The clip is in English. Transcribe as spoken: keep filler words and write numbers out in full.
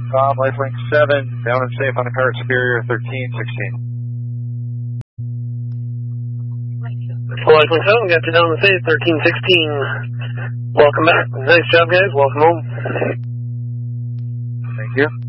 Tom, Lifelink seven, down and safe on the Cart Superior, thirteen sixteen. Lifelink seven, got you down and safe, thirteen sixteen. Welcome back. Nice job, guys. Welcome home. Thank you.